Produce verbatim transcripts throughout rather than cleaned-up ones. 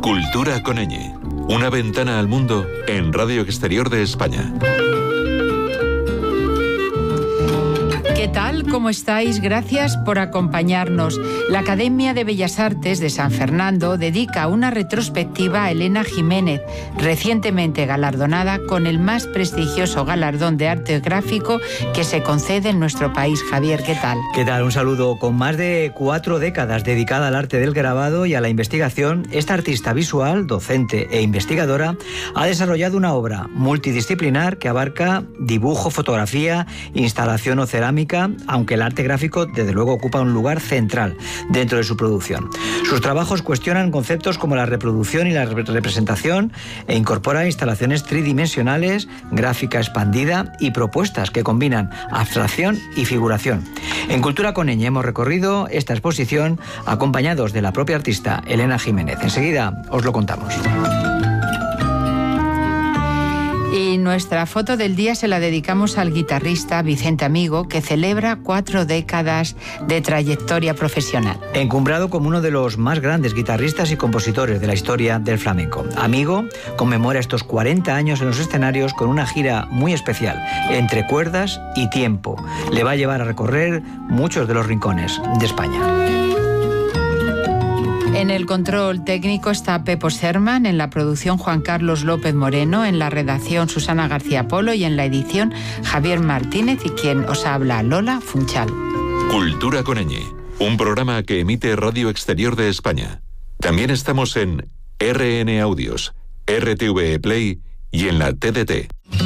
Cultura con ñ. Una ventana al mundo en Radio Exterior de España. ¿Qué tal? ¿Cómo estáis? Gracias por acompañarnos. La Academia de Bellas Artes de San Fernando dedica una retrospectiva a Elena Jiménez, recientemente galardonada con el más prestigioso galardón de arte gráfico que se concede en nuestro país. Javier, ¿qué tal? ¿Qué tal? Un saludo. Con más de cuatro décadas dedicada al arte del grabado y a la investigación, esta artista visual, docente e investigadora ha desarrollado una obra multidisciplinar que abarca dibujo, fotografía, instalación o cerámica, aunque el arte gráfico desde luego ocupa un lugar central dentro de su producción. Sus trabajos cuestionan conceptos como la reproducción y la representación e incorpora instalaciones tridimensionales, gráfica expandida y propuestas que combinan abstracción y figuración. En Cultura con ñ hemos recorrido esta exposición acompañados de la propia artista Elena Jiménez. Enseguida os lo contamos. Y nuestra foto del día se la dedicamos al guitarrista Vicente Amigo, que celebra cuatro décadas de trayectoria profesional. Encumbrado como uno de los más grandes guitarristas y compositores de la historia del flamenco. Amigo conmemora estos cuarenta años en los escenarios con una gira muy especial, entre cuerdas y tiempo. Le va a llevar a recorrer muchos de los rincones de España. En el control técnico está Pepo Serman, en la producción Juan Carlos López Moreno, en la redacción Susana García Polo y en la edición Javier Martínez y quien os habla, Lola Funchal. Cultura con ñ, un programa que emite Radio Exterior de España. También estamos en R N Audios, R T V E Play y en la T D T.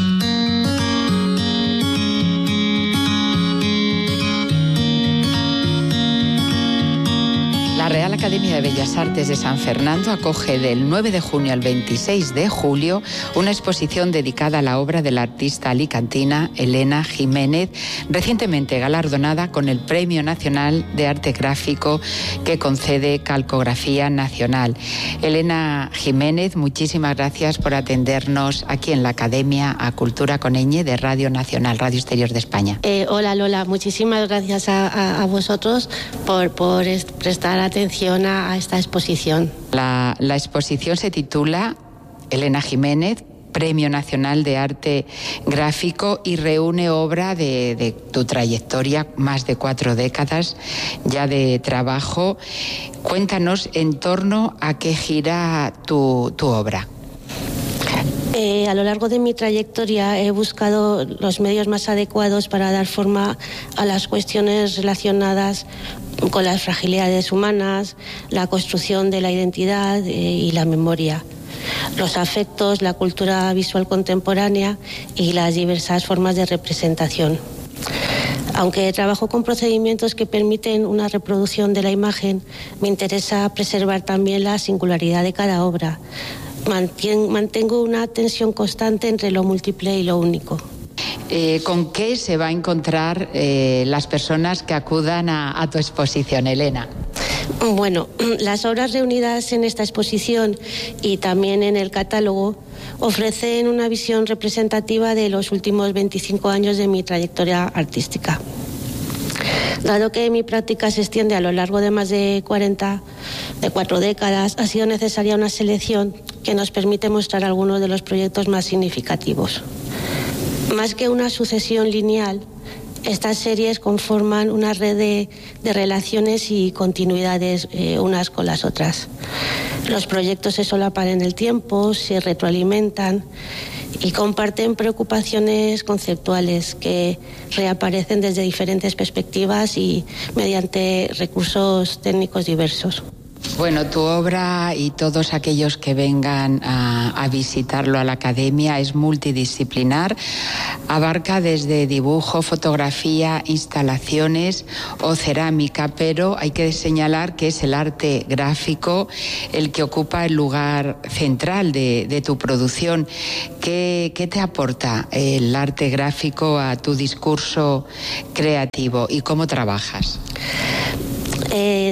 La Real Academia de Bellas Artes de San Fernando acoge del nueve de junio al veintiséis de julio una exposición dedicada a la obra de la artista alicantina Elena Jiménez, recientemente galardonada con el Premio Nacional de Arte Gráfico que concede Calcografía Nacional. Elena Jiménez, muchísimas gracias por atendernos aquí en la Academia a Cultura con ñ de Radio Nacional, Radio Exterior de España. Eh, hola Lola, muchísimas gracias a, a, a vosotros por, por prestar atención atención a, a esta exposición. La, la exposición se titula Elena Jiménez, Premio Nacional de Arte Gráfico, y reúne obra de, de tu trayectoria, más de cuatro décadas ya de trabajo. Cuéntanos en torno a qué gira tu, tu obra. Eh, a lo largo de mi trayectoria he buscado los medios más adecuados para dar forma a las cuestiones relacionadas con las fragilidades humanas, la construcción de la identidad eh, y la memoria, los afectos, la cultura visual contemporánea y las diversas formas de representación. Aunque trabajo con procedimientos que permiten una reproducción de la imagen, me interesa preservar también la singularidad de cada obra. Mantengo una tensión constante entre lo múltiple y lo único. Eh, ¿Con qué se va a encontrar eh, las personas que acudan a, a tu exposición, Elena? Bueno, las obras reunidas en esta exposición y también en el catálogo ofrecen una visión representativa de los últimos veinticinco años de mi trayectoria artística. Dado que mi práctica se extiende a lo largo de más de cuarenta, de cuatro décadas, ha sido necesaria una selección que nos permite mostrar algunos de los proyectos más significativos. Más que una sucesión lineal, estas series conforman una red de, de relaciones y continuidades eh, unas con las otras. Los proyectos se solapan en el tiempo, se retroalimentan y comparten preocupaciones conceptuales que reaparecen desde diferentes perspectivas y mediante recursos técnicos diversos. Bueno, tu obra y todos aquellos que vengan a, a visitarlo a la Academia es multidisciplinar, abarca desde dibujo, fotografía, instalaciones o cerámica, pero hay que señalar que es el arte gráfico el que ocupa el lugar central de, de tu producción. ¿Qué, qué te aporta el arte gráfico a tu discurso creativo y cómo trabajas? Eh,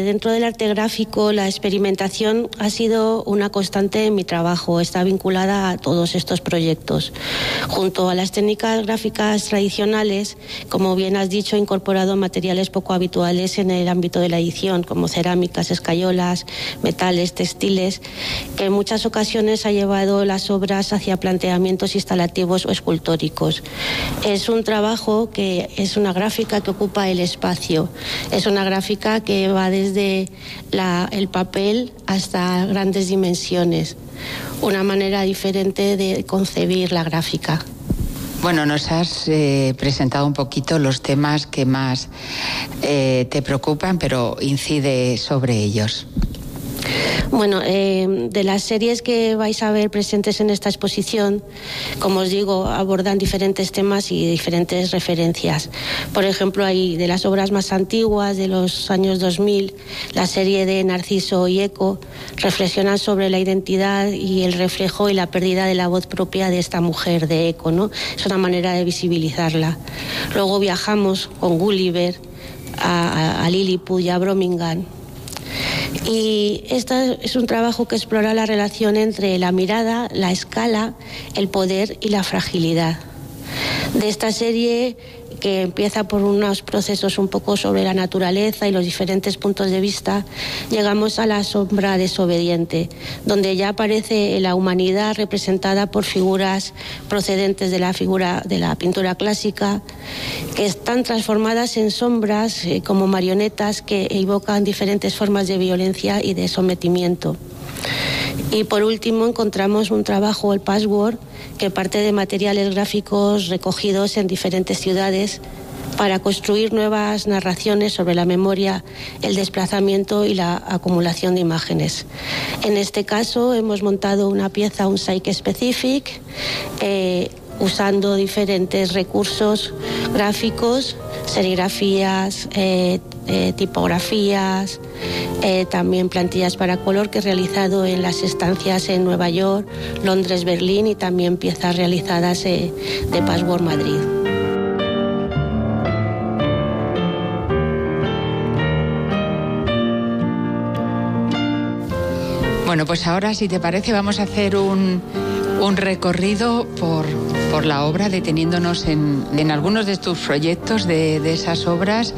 dentro del arte gráfico la experimentación ha sido una constante en mi trabajo, está vinculada a todos estos proyectos. Junto a las técnicas gráficas tradicionales, como bien has dicho, he incorporado materiales poco habituales en el ámbito de la edición, como cerámicas, escayolas, metales, textiles, que en muchas ocasiones ha llevado las obras hacia planteamientos instalativos o escultóricos. Es un trabajo que es una gráfica que ocupa el espacio, es una gráfica que va desde la, el papel hasta grandes dimensiones, una manera diferente de concebir la gráfica. Bueno, nos has eh, presentado un poquito los temas que más eh, te preocupan, pero incide sobre ellos. Bueno, eh, de las series que vais a ver presentes en esta exposición, como os digo, abordan diferentes temas y diferentes referencias. Por ejemplo, hay de las obras más antiguas, de los años dos mil, la serie de Narciso y Eco, reflexionan sobre la identidad y el reflejo y la pérdida de la voz propia de esta mujer, de Eco, ¿no? Es una manera de visibilizarla. Luego viajamos con Gulliver a, a, a Lilliput y a Birmingham. Y este es un trabajo que explora la relación entre la mirada, la escala, el poder y la fragilidad. De esta serie, que empieza por unos procesos un poco sobre la naturaleza y los diferentes puntos de vista, llegamos a la sombra desobediente, donde ya aparece la humanidad representada por figuras procedentes de la figura de la pintura clásica, que están transformadas en sombras eh, como marionetas que evocan diferentes formas de violencia y de sometimiento. Y por último encontramos un trabajo, el Password, que parte de materiales gráficos recogidos en diferentes ciudades para construir nuevas narraciones sobre la memoria, el desplazamiento y la acumulación de imágenes. En este caso hemos montado una pieza, un Psyche Specific, eh, usando diferentes recursos gráficos, serigrafías, eh, eh, tipografías, eh, también plantillas para color que he realizado en las estancias en Nueva York, Londres, Berlín y también piezas realizadas eh, de Password Madrid. Bueno, pues ahora, si te parece, vamos a hacer un, un recorrido por, por la obra, deteniéndonos en, en algunos de tus proyectos de, de esas obras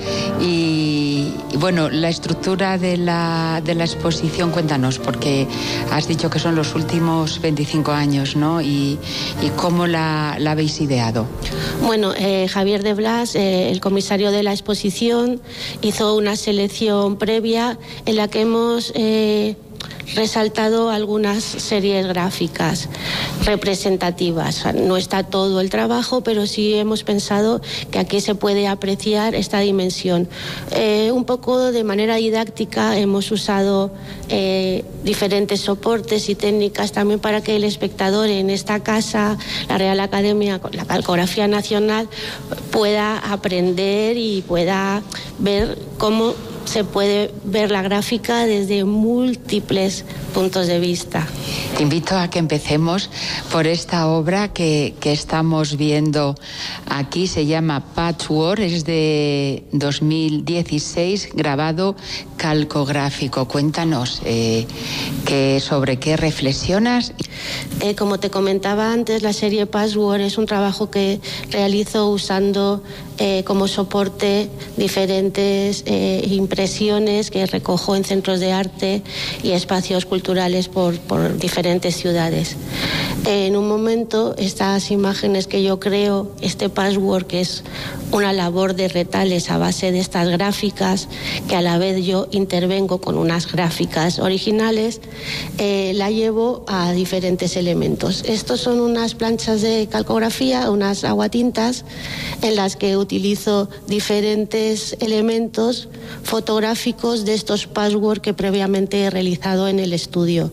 y, y, bueno, la estructura de la, de la exposición, cuéntanos, porque has dicho que son los últimos veinticinco años, ¿no? Y, y cómo la, la habéis ideado. Bueno, eh, Javier de Blas, eh, el comisario de la exposición, hizo una selección previa en la que hemos Eh, resaltado algunas series gráficas representativas. No está todo el trabajo, pero sí hemos pensado que aquí se puede apreciar esta dimensión. Eh, un poco de manera didáctica hemos usado eh, diferentes soportes y técnicas también para que el espectador en esta casa, la Real Academia, la Calcografía Nacional, pueda aprender y pueda ver cómo se puede ver la gráfica desde múltiples puntos de vista. Te invito a que empecemos por esta obra que, que estamos viendo aquí. Se llama Patchwork, es de dos mil dieciséis, grabado calcográfico. Cuéntanos eh, que, sobre qué reflexionas. Eh, como te comentaba antes, la serie Password es un trabajo que realizo usando eh, como soporte diferentes eh, impresiones que recojo en centros de arte y espacios culturales por, por diferentes ciudades. Eh, en un momento, estas imágenes que yo creo, este Password, que es una labor de retales a base de estas gráficas, que a la vez yo intervengo con unas gráficas originales, eh, la llevo a diferentes elementos. Estos son unas planchas de calcografía, unas aguatintas, en las que utilizo diferentes elementos fotográficos de estos Password que previamente he realizado en el estudio.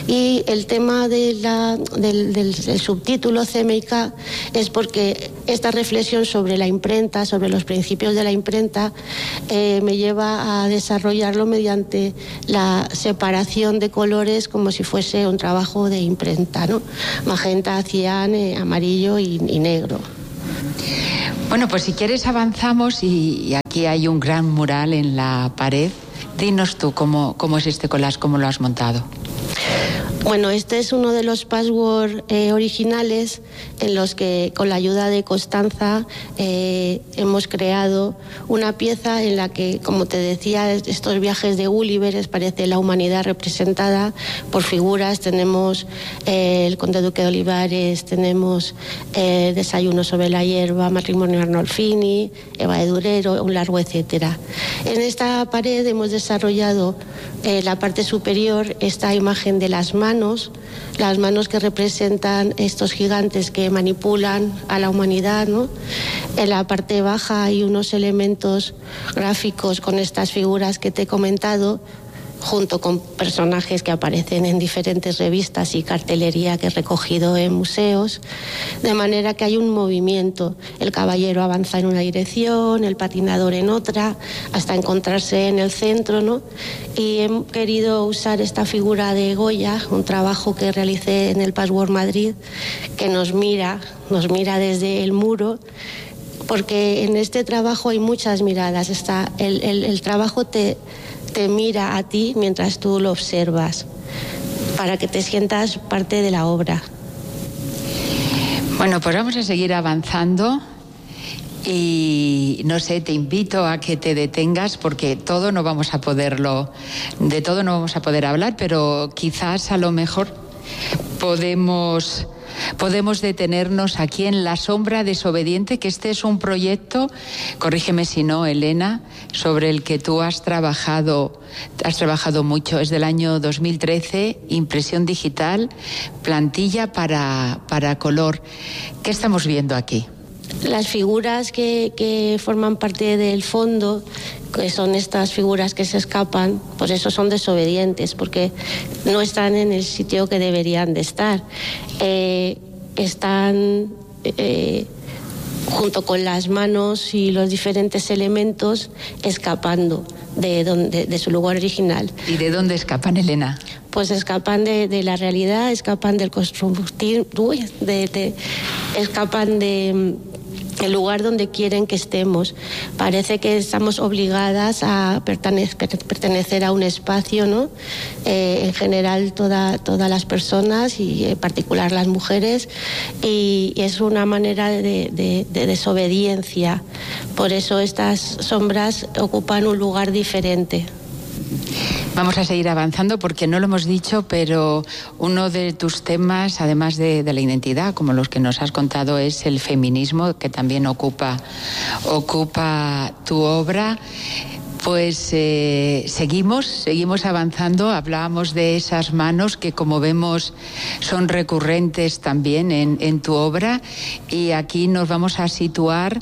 Y el tema de la, del, del, del subtítulo C M Y K es porque esta reflexión sobre la imprenta, sobre los principios de la imprenta, eh, me lleva a desarrollarlo mediante la separación de colores como si fuese un trabajo de imprenta, ¿no? Magenta, cian, eh, amarillo y, y negro. Bueno, pues si quieres avanzamos y, y aquí hay un gran mural en la pared Dinos tú cómo, cómo es este collage, cómo lo has montado. Bueno, este es uno de los passwords eh, originales en los que, con la ayuda de Constanza, eh, hemos creado una pieza en la que, como te decía, estos viajes de Gulliver, parece la humanidad representada por figuras. Tenemos eh, el Conde Duque de Olivares, tenemos eh, Desayuno sobre la hierba, Matrimonio Arnolfini, Eva de Durero, un largo etcétera. En esta pared hemos desarrollado eh, la parte superior, esta imagen de las manos, las manos que representan estos gigantes que manipulan a la humanidad, ¿no? En la parte baja hay unos elementos gráficos con estas figuras que te he comentado, junto con personajes que aparecen en diferentes revistas y cartelería que he recogido en museos, de manera que hay un movimiento. El caballero avanza en una dirección, el patinador en otra, hasta encontrarse en el centro, ¿no? Y he querido usar esta figura de Goya, un trabajo que realicé en el Password Madrid, que nos mira, nos mira desde el muro, porque en este trabajo hay muchas miradas. Está el, el, el trabajo te te mira a ti mientras tú lo observas, para que te sientas parte de la obra. Bueno, pues vamos a seguir avanzando y no sé, te invito a que te detengas porque todo no vamos a poderlo, de todo no vamos a poder hablar, pero quizás a lo mejor podemos... Podemos detenernos aquí en La sombra desobediente, que este es un proyecto, corrígeme si no, Elena, sobre el que tú has trabajado, has trabajado mucho. Es del año dos mil trece, impresión digital, plantilla para, para color. ¿Qué estamos viendo aquí? Las figuras que, que forman parte del fondo, que son estas figuras que se escapan, por eso son desobedientes, porque no están en el sitio que deberían de estar. Eh, están eh, junto con las manos y los diferentes elementos escapando de, donde, de su lugar original. ¿Y de dónde escapan, Elena? Pues escapan de, de la realidad, escapan del constructivo, de, de, escapan de el lugar donde quieren que estemos. Parece que estamos obligadas a pertenecer a un espacio, ¿no? Eh, en general toda, todas las personas y en particular las mujeres, y, y es una manera de, de, de desobediencia. Por eso estas sombras ocupan un lugar diferente. Vamos a seguir avanzando porque no lo hemos dicho, pero uno de tus temas, además de, de la identidad, como los que nos has contado, es el feminismo, que también ocupa, ocupa tu obra. Pues eh, seguimos, seguimos avanzando. Hablábamos de esas manos que, como vemos, son recurrentes también en, en tu obra, y aquí nos vamos a situar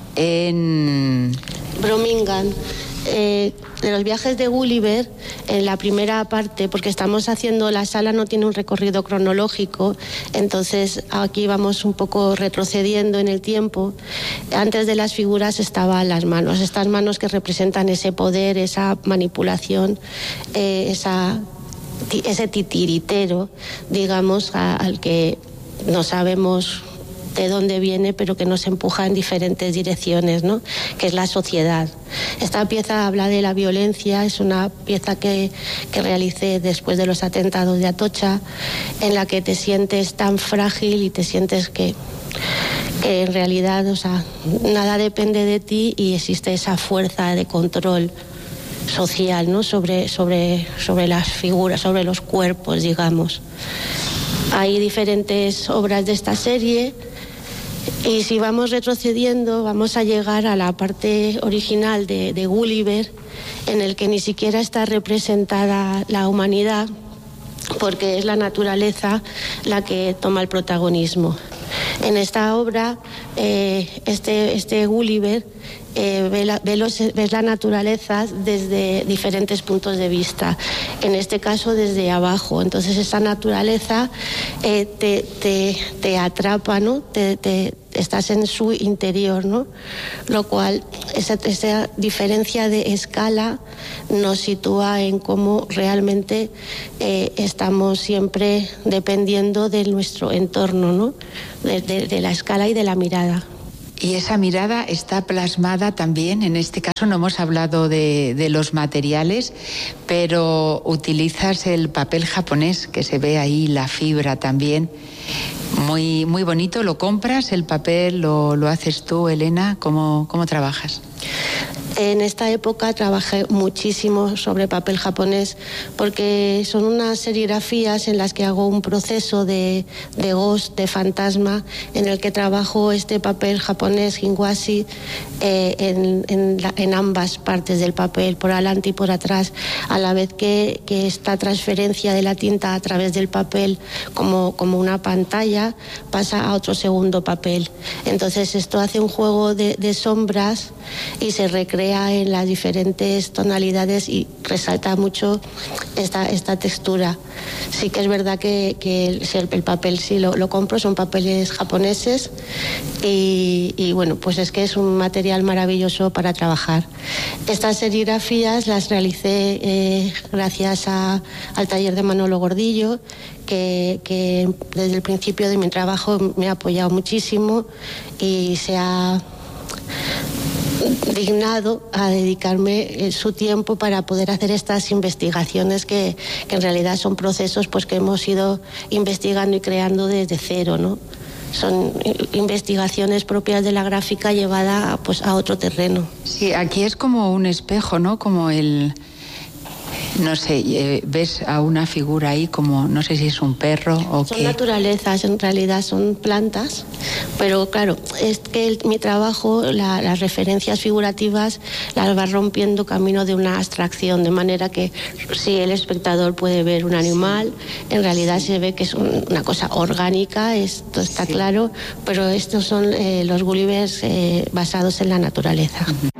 en Birmingham. Eh, de los viajes de Gulliver, en la primera parte, porque estamos haciendo, la sala no tiene un recorrido cronológico, entonces aquí vamos un poco retrocediendo en el tiempo. Antes de las figuras estaban las manos, estas manos que representan ese poder, esa manipulación, eh, esa, ese titiritero, digamos, a, al que no sabemos de dónde viene, pero que nos empuja en diferentes direcciones, ¿no? Que es la sociedad. Esta pieza habla de la violencia, es una pieza que, que realicé después de los atentados de Atocha, en la que te sientes tan frágil y te sientes que, que en realidad, o sea, nada depende de ti y existe esa fuerza de control social, ¿no? Sobre, sobre, sobre las figuras, sobre los cuerpos, digamos. Hay diferentes obras de esta serie. Y si vamos retrocediendo, vamos a llegar a la parte original de, de Gulliver, en el que ni siquiera está representada la humanidad, porque es la naturaleza la que toma el protagonismo. En esta obra, eh, este, este Gulliver eh, ve, la, ve, los, ve la naturaleza desde diferentes puntos de vista, en este caso desde abajo. Entonces esa naturaleza eh, te, te, te atrapa, ¿no? Te, te, estás en su interior, ¿no? Lo cual, esa, esa diferencia de escala nos sitúa en cómo realmente eh, estamos siempre dependiendo de nuestro entorno, ¿no? De, de, de la escala y de la mirada. Y esa mirada está plasmada también, en este caso no hemos hablado de, de los materiales, pero utilizas el papel japonés, que se ve ahí la fibra también. Muy, muy bonito. ¿Lo compras, el papel, lo, lo haces tú, Elena? ¿Cómo, cómo trabajas? En esta época trabajé muchísimo sobre papel japonés porque son unas serigrafías en las que hago un proceso de, de ghost, de fantasma, en el que trabajo este papel japonés, hinwashi, eh, en, en, la, en ambas partes del papel, por adelante y por atrás, a la vez que, que esta transferencia de la tinta a través del papel como, como una pantalla pasa a otro segundo papel. Entonces esto hace un juego de, de sombras y se recrea en las diferentes tonalidades y resalta mucho esta, esta textura. Sí que es verdad que, que el, el papel sí lo, lo compro, son papeles japoneses y, y bueno, pues es que es un material maravilloso para trabajar. Estas serigrafías las realicé eh, gracias a, al taller de Manolo Gordillo, que, que desde el principio de mi trabajo me ha apoyado muchísimo y se ha dignado a dedicarme su tiempo para poder hacer estas investigaciones que, que en realidad son procesos pues que hemos ido investigando y creando desde cero, ¿no? Son investigaciones propias de la gráfica llevada pues a otro terreno. Sí, aquí es como un espejo, ¿no? Como el... No sé, eh, ves a una figura ahí como, no sé si es un perro o son qué. Son naturalezas, en realidad son plantas, pero claro, es que el, mi trabajo, la, las referencias figurativas las va rompiendo camino de una abstracción, de manera que si el espectador puede ver un animal, en realidad se ve que es un, una cosa orgánica, esto está sí. claro, pero estos son eh, los Gullivers eh, basados en la naturaleza. Uh-huh.